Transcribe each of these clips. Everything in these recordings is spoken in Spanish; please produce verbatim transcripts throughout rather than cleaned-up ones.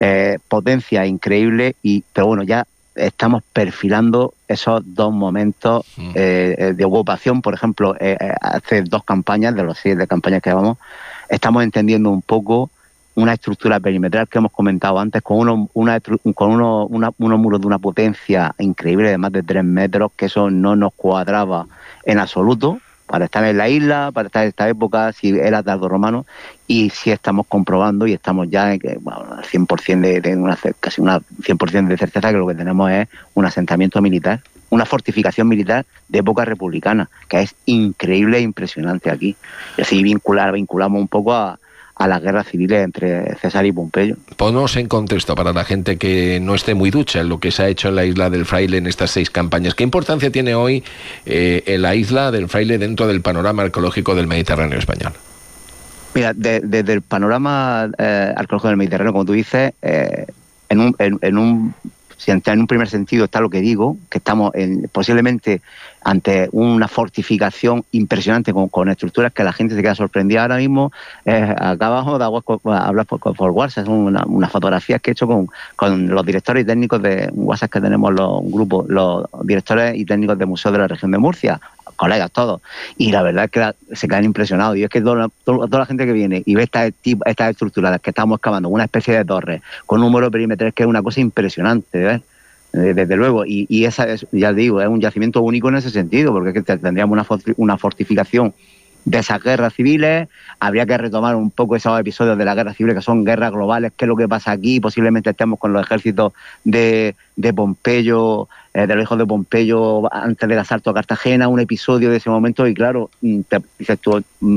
eh, potencia increíble, y pero bueno, ya estamos perfilando esos dos momentos eh, de ocupación. Por ejemplo, eh, hace dos campañas, de los seis de campañas que llevamos, estamos entendiendo un poco una estructura perimetral que hemos comentado antes, con, uno, una, con uno, una, unos muros de una potencia increíble de más de tres metros, que eso no nos cuadraba en absoluto para estar en la isla, para estar en esta época, si era tardorromano, y sí estamos comprobando y estamos ya en que, bueno, al cien por ciento de, de una, casi una cien por ciento de certeza que lo que tenemos es un asentamiento militar, una fortificación militar de época republicana, que es increíble e impresionante aquí. Y así vincular, vinculamos un poco a a las guerras civiles entre César y Pompeyo. Ponnos en contexto para la gente que no esté muy ducha en lo que se ha hecho en la Isla del Fraile en estas seis campañas. ¿Qué importancia tiene hoy eh, en la Isla del Fraile dentro del panorama arqueológico del Mediterráneo español? Mira, desde de, de el panorama eh, arqueológico del Mediterráneo, como tú dices, eh, en un... En, en un Si en un primer sentido está lo que digo, que estamos en, posiblemente ante una fortificación impresionante con, con estructuras que la gente se queda sorprendida ahora mismo. Eh, acá abajo de Aguas, hablas por, por WhatsApp, son una, unas fotografías que he hecho con, con los directores y técnicos de WhatsApp que tenemos los grupos, los directores y técnicos de museos de la región de Murcia, colegas todos, y la verdad es que la, se quedan impresionados. Y es que toda, toda, toda la gente que viene y ve estas, estas estructuras que estamos excavando, una especie de torre con un número de perímetros, que es una cosa impresionante, ¿ves? Desde luego, y, y esa es, ya digo, es un yacimiento único en ese sentido, porque es que tendríamos una, una fortificación de esas guerras civiles. Habría que retomar un poco esos episodios de las guerras civiles, que son guerras globales, qué es lo que pasa aquí. Posiblemente estemos con los ejércitos de, de Pompeyo, eh, de los hijos de Pompeyo antes del asalto a Cartagena, un episodio de ese momento. Y claro, te, dices tú,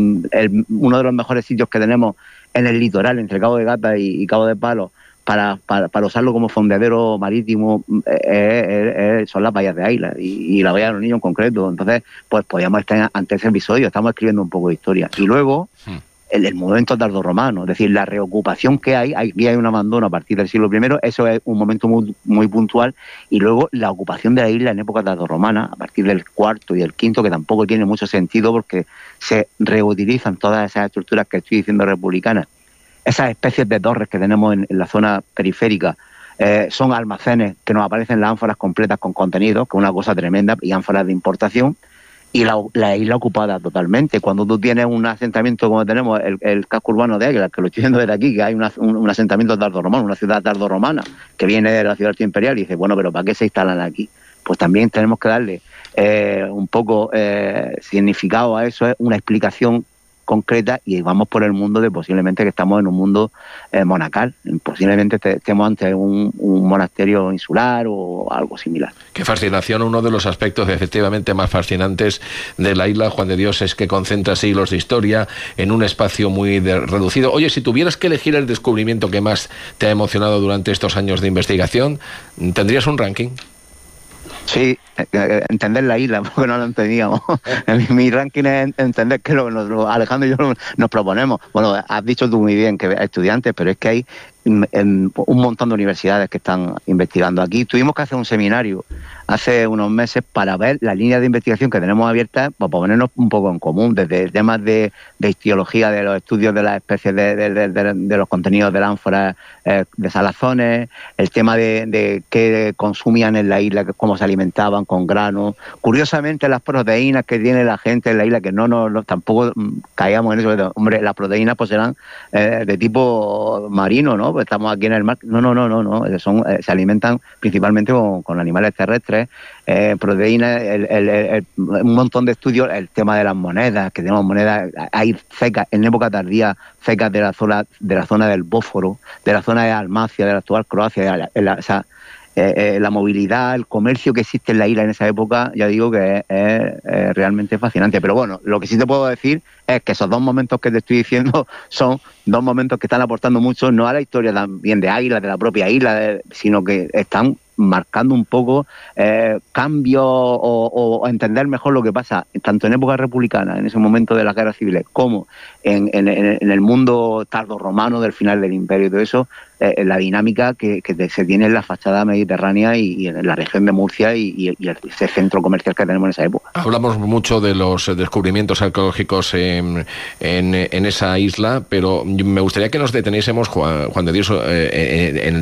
el, uno de los mejores sitios que tenemos en el litoral, entre Cabo de Gata y, y Cabo de Palos, Para, para, para usarlo como fondeadero marítimo, eh, eh, eh, son las bahías de Aila y, y la bahía de los Niños en concreto. Entonces, pues podíamos estar ante ese episodio, estamos escribiendo un poco de historia. Y luego, sí. el, el momento tardorromano, es decir, la reocupación que hay, aquí hay un abandono a partir del siglo primero, eso es un momento muy, muy puntual, y luego la ocupación de la isla en época tardorromana, a partir del cuarto y el quinto, que tampoco tiene mucho sentido porque se reutilizan todas esas estructuras que estoy diciendo republicanas. Esas especies de torres que tenemos en, en la zona periférica eh, son almacenes que nos aparecen las ánforas completas con contenido, que es una cosa tremenda, y ánforas de importación, y la, la isla ocupada totalmente. Cuando tú tienes un asentamiento como tenemos el, el casco urbano de Águila, que lo estoy viendo desde aquí, que hay una, un, un asentamiento tardorromano, una ciudad tardorromana, que viene de la ciudad imperial, y dice, bueno, pero ¿para qué se instalan aquí? Pues también tenemos que darle eh, un poco eh, significado a eso, es una explicación concreta, y vamos por el mundo de posiblemente que estamos en un mundo eh, monacal, posiblemente estemos ante un, un monasterio insular o algo similar. Qué fascinación. Uno de los aspectos efectivamente más fascinantes de la isla, Juan de Dios, es que concentra siglos de historia en un espacio muy de, reducido. Oye, si tuvieras que elegir el descubrimiento que más te ha emocionado durante estos años de investigación, ¿tendrías un ranking? Sí, entender la isla, porque no lo entendíamos. mi, mi ranking es entender que lo, lo, Alejandro y yo lo, nos proponemos. Bueno, has dicho tú muy bien que hay estudiantes, pero es que hay en, en un montón de universidades que están investigando aquí. Tuvimos que hacer un seminario hace unos meses para ver las líneas de investigación que tenemos abiertas, para ponernos un poco en común, desde temas de, de histología, de los estudios de las especies, de, de, de, de, de los contenidos de la ánfora eh, de salazones, el tema de, de qué consumían en la isla, cómo se alimentaban con granos. Curiosamente, las proteínas que tiene la gente en la isla, que no nos no, tampoco caíamos en eso, hombre, las proteínas pues eran eh, de tipo marino, ¿no? Pues estamos aquí en el mar. No, no, no, no, no. Son, eh, se alimentan principalmente con, con animales terrestres, eh, proteínas, el, el, el, un montón de estudios, el tema de las monedas, que tenemos monedas, hay cecas, en época tardía, cecas de la zona, de la zona del Bósforo, de la zona de Almacia, de la actual Croacia, la, la, o sea, eh, eh, la movilidad, el comercio que existe en la isla en esa época, ya digo que es, es, es realmente fascinante. Pero bueno, lo que sí te puedo decir es que esos dos momentos que te estoy diciendo son dos momentos que están aportando mucho, no a la historia también de Águila, de la propia isla, de, sino que están marcando un poco eh, cambios o, o entender mejor lo que pasa, tanto en época republicana, en ese momento de las guerras civiles, como en, en, en el mundo tardorromano del final del Imperio y todo eso, eh, la dinámica que, que se tiene en la fachada mediterránea y, y en la región de Murcia y, y, y ese centro comercial que tenemos en esa época. Hablamos mucho de los descubrimientos arqueológicos en, en, en esa isla, pero me gustaría que nos deteniésemos, Juan, Juan de Dios, eh, en